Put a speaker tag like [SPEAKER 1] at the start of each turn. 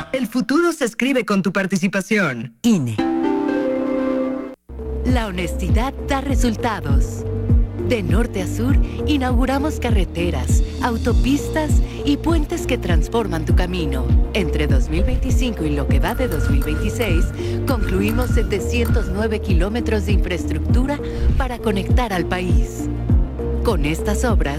[SPEAKER 1] El futuro se escribe con tu participación.
[SPEAKER 2] INE.
[SPEAKER 3] La honestidad da resultados. De norte a sur, inauguramos carreteras, autopistas y puentes que transforman tu camino. Entre 2025 y lo que va de 2026, concluimos 709 kilómetros de infraestructura para conectar al país. Con estas obras,